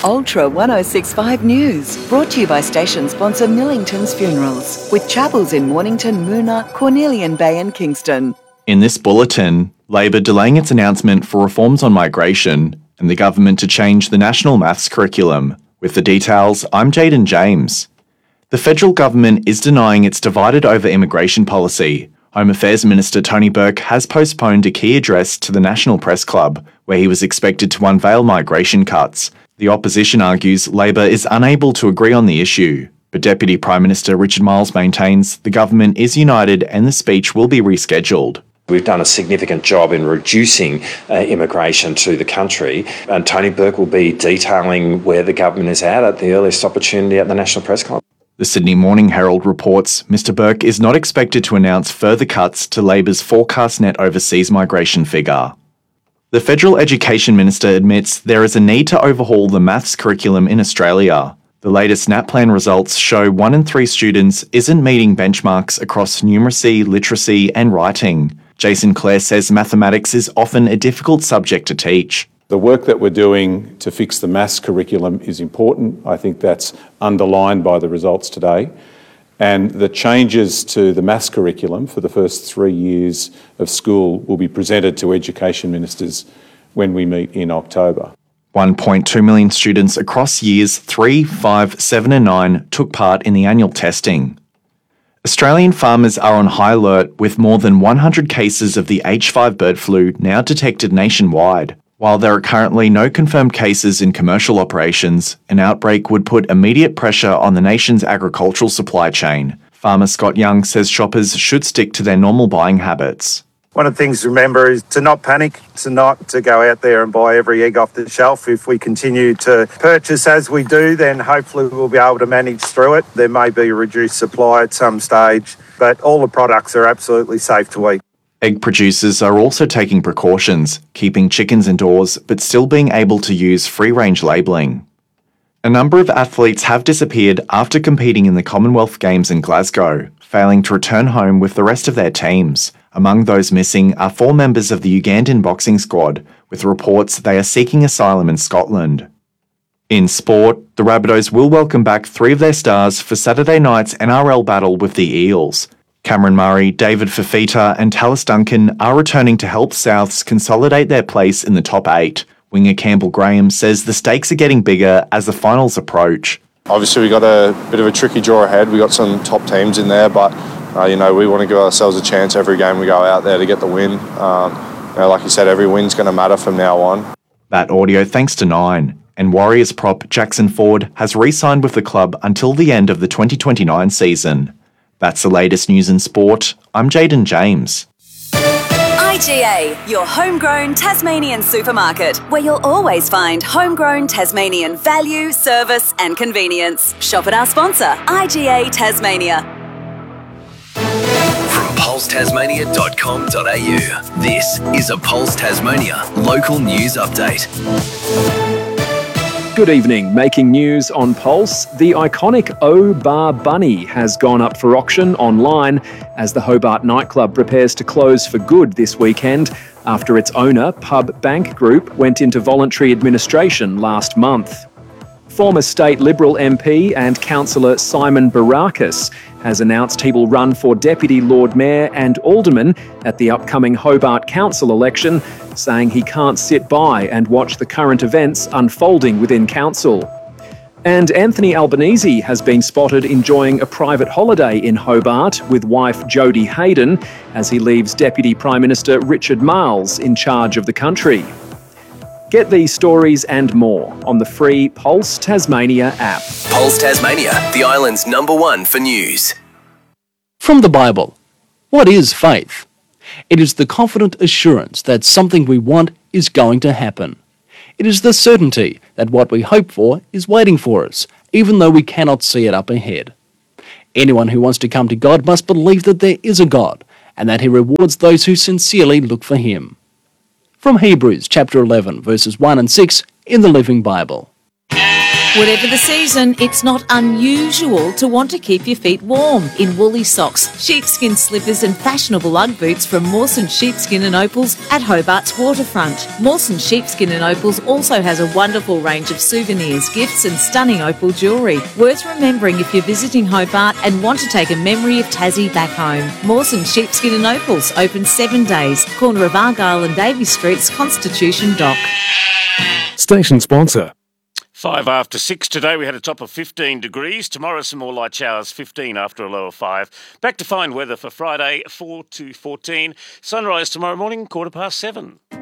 Ultra 1065 News, brought to you by station sponsor Millington's Funerals, with chapels in Mornington, Moona, Cornelian Bay and Kingston. In this bulletin, Labor delaying its announcement for reforms on migration and the government to change the national maths curriculum. With the details, I'm Jaden James. The federal government is denying its divided over immigration policy. Home Affairs Minister Tony Burke has postponed a key address to the National Press Club, where he was expected to unveil migration cuts. The opposition argues Labor is unable to agree on the issue, but Deputy Prime Minister Richard Marles maintains the government is united and the speech will be rescheduled. We've done a significant job in reducing immigration to the country, and Tony Burke will be detailing where the government is at the earliest opportunity at the National Press Club. The Sydney Morning Herald reports Mr Burke is not expected to announce further cuts to Labor's forecast net overseas migration figure. The Federal Education Minister admits there is a need to overhaul the maths curriculum in Australia. The latest NAPLAN results show 1 in 3 students isn't meeting benchmarks across numeracy, literacy and writing. Jason Clare says mathematics is often a difficult subject to teach. The work that we're doing to fix the maths curriculum is important. I think that's underlined by the results today. And the changes to the maths curriculum for the first 3 years of school will be presented to education ministers when we meet in October. 1.2 million students across years 3, 5, 7 and 9 took part in the annual testing. Australian farmers are on high alert with more than 100 cases of the H5 bird flu now detected nationwide. While there are currently no confirmed cases in commercial operations, an outbreak would put immediate pressure on the nation's agricultural supply chain. Farmer Scott Young says shoppers should stick to their normal buying habits. One of the things to remember is to not panic, to not to go out there and buy every egg off the shelf. If we continue to purchase as we do, then hopefully we'll be able to manage through it. There may be a reduced supply at some stage, but all the products are absolutely safe to eat. Egg producers are also taking precautions, keeping chickens indoors but still being able to use free-range labelling. A number of athletes have disappeared after competing in the Commonwealth Games in Glasgow, failing to return home with the rest of their teams. Among those missing are 4 members of the Ugandan boxing squad, with reports they are seeking asylum in Scotland. In sport, the Rabbitohs will welcome back 3 of their stars for Saturday night's NRL battle with the Eels. Cameron Murray, David Fifita and Tallis Duncan are returning to help Souths consolidate their place in the top 8. Winger Campbell Graham says the stakes are getting bigger as the finals approach. Obviously we got a bit of a tricky draw ahead. We got some top teams in there, but we want to give ourselves a chance every game we go out there to get the win. Like you said, every win's going to matter from now on. That audio thanks to Nine. And Warriors prop Jackson Ford has re-signed with the club until the end of the 2029 season. That's the latest news in sport. I'm Jaden James. IGA, your homegrown Tasmanian supermarket, where you'll always find homegrown Tasmanian value, service and convenience. Shop at our sponsor, IGA Tasmania. From pulsetasmania.com.au, this is a Pulse Tasmania local news update. Good evening. Making news on Pulse, the iconic O Bar Bunny has gone up for auction online as the Hobart nightclub prepares to close for good this weekend after its owner, Pub Bank Group, went into voluntary administration last month. Former State Liberal MP and Councillor Simon Barakis has announced he will run for Deputy Lord Mayor and Alderman at the upcoming Hobart Council election, saying he can't sit by and watch the current events unfolding within council. And Anthony Albanese has been spotted enjoying a private holiday in Hobart with wife Jodie Hayden as he leaves Deputy Prime Minister Richard Marles in charge of the country. Get these stories and more on the free Pulse Tasmania app. Pulse Tasmania, the island's #1 for news. From the Bible, what is faith? It is the confident assurance that something we want is going to happen. It is the certainty that what we hope for is waiting for us, even though we cannot see it up ahead. Anyone who wants to come to God must believe that there is a God, and that he rewards those who sincerely look for him. From Hebrews chapter 11, verses 1 and 6 in the Living Bible. Whatever the season, it's not unusual to want to keep your feet warm in woolly socks, sheepskin slippers and fashionable Ugg boots from Mawson Sheepskin and Opals at Hobart's waterfront. Mawson Sheepskin and Opals also has a wonderful range of souvenirs, gifts and stunning opal jewellery. Worth remembering if you're visiting Hobart and want to take a memory of Tassie back home. Mawson Sheepskin and Opals, open 7 days, corner of Argyle and Davy Streets, Constitution Dock. Station sponsor. 5 after 6 today, we had a top of 15 degrees. Tomorrow, some more light showers, 15 after a low of 5. Back to fine weather for Friday, 4 to 14. Sunrise tomorrow morning, 7:15.